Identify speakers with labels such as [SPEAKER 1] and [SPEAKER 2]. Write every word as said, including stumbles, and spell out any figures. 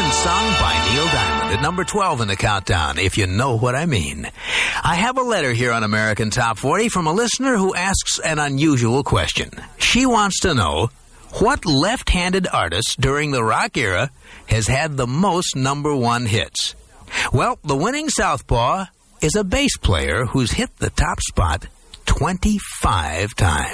[SPEAKER 1] and sung by Neil Diamond at number twelve in the countdown, if you know what I mean. I have a letter here on American Top forty from a listener who asks an unusual question. She wants to know, what left-handed artist during the rock era has had the most number one hits? Well, the winning southpaw is a bass player who's hit the top spot twenty-five times.